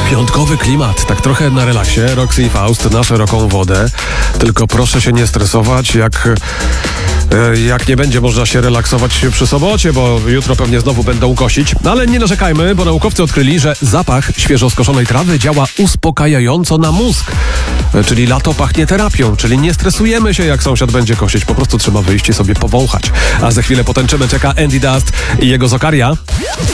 Piątkowy klimat, tak trochę na relaksie. Roxy i Faust na szeroką wodę. Tylko proszę się nie stresować, jak nie będzie można się relaksować przy sobocie, bo jutro pewnie znowu będą kosić. No ale nie narzekajmy, bo naukowcy odkryli, że zapach świeżo skoszonej trawy działa uspokajająco na mózg. Czyli lato pachnie terapią, czyli nie stresujemy się, jak sąsiad będzie kosić. Po prostu trzeba wyjść i sobie powąchać. A za chwilę potęczymy, czeka Andy Dust i jego Zokaria.